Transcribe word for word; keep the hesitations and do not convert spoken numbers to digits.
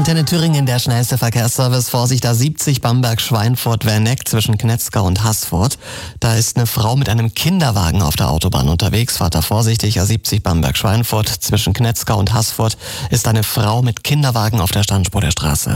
Antenne Thüringen, der schnellste Verkehrsservice. Vorsicht, A siebzig Bamberg-Schweinfurt-Werneck zwischen Knetzgau und Haßfurt. Da ist eine Frau mit einem Kinderwagen auf der Autobahn unterwegs. Fahrt da vorsichtig. A siebzig Bamberg-Schweinfurt zwischen Knetzgau und Haßfurt ist eine Frau mit Kinderwagen auf der Standspur der Straße.